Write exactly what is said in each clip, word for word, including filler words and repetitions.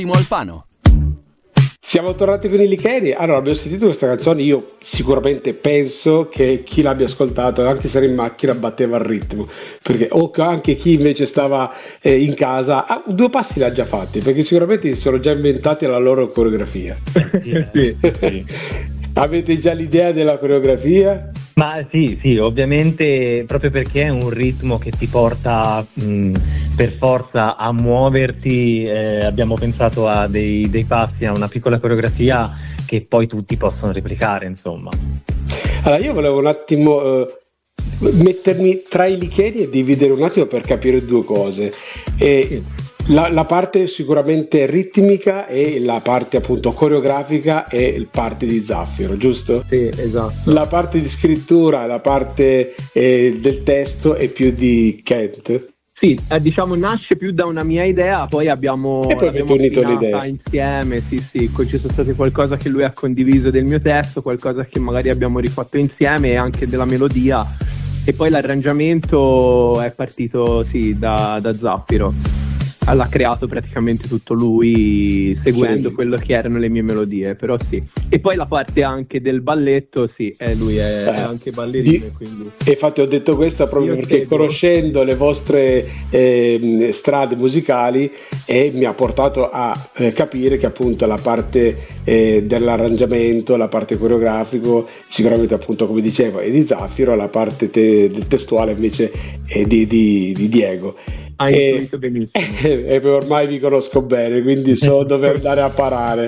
Alfano. Siamo tornati con i Licheni. Allora, abbiamo sentito questa canzone, io sicuramente penso che chi l'abbia ascoltato, anche se era in macchina, batteva il ritmo, perché o anche chi invece stava eh, in casa, ah, due passi l'ha già fatti, perché sicuramente si sono già inventati la loro coreografia. Yeah, sì, sì. Avete già l'idea della coreografia? Ma sì, sì, ovviamente proprio perché è un ritmo che ti porta mh, per forza a muoverti, eh, abbiamo pensato a dei, dei passi, a una piccola coreografia che poi tutti possono replicare, insomma. Allora, io volevo un attimo eh, mettermi tra i Licheni e dividere un attimo per capire due cose. E la, la parte sicuramente ritmica e la parte appunto coreografica e il parte di Zaffiro, giusto? Sì, esatto. La parte di scrittura, la parte eh, del testo è più di Kent. Sì, eh, diciamo nasce più da una mia idea, poi abbiamo, e poi l'abbiamo unito affinata l'idea insieme, sì sì, ci sono state qualcosa che lui ha condiviso del mio testo, qualcosa che magari abbiamo rifatto insieme e anche della melodia, e poi l'arrangiamento è partito sì da, da Zaffiro. L'ha creato praticamente tutto lui, seguendo sì. quello che erano le mie melodie, però sì. E poi la parte anche del balletto, sì, eh, lui è, eh, è anche ballerino. Di, quindi. E infatti ho detto questo proprio Io perché credo. conoscendo le vostre eh, strade musicali eh, mi ha portato a eh, capire che appunto la parte eh, dell'arrangiamento, la parte coreografico, sicuramente appunto come dicevo è di Zaffiro, la parte te- del testuale invece è di, di, di Diego. Hai intuito benissimo. E ormai vi conosco bene, quindi so dove andare a parare.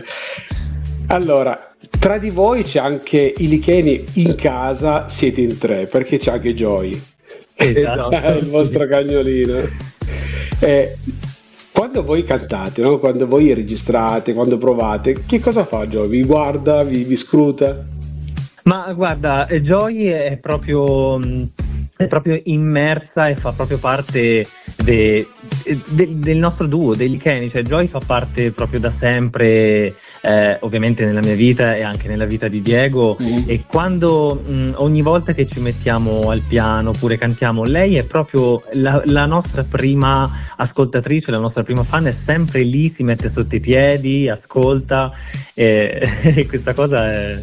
Allora, tra di voi c'è anche i Licheni, in casa siete in tre, perché c'è anche Joy, Esatto. il vostro cagnolino. Eh, quando voi cantate, no? Quando voi registrate, quando provate, che cosa fa Joy? Vi guarda, vi, vi scruta? Ma guarda, Joy è proprio... è proprio immersa e fa proprio parte de, de, del nostro duo, dei Licheni, cioè Joy fa parte proprio da sempre, eh, ovviamente nella mia vita e anche nella vita di Diego, mm. e quando mh, ogni volta che ci mettiamo al piano oppure cantiamo, lei è proprio la, la nostra prima ascoltatrice, la nostra prima fan, è sempre lì, si mette sotto i piedi, ascolta, e, e questa cosa è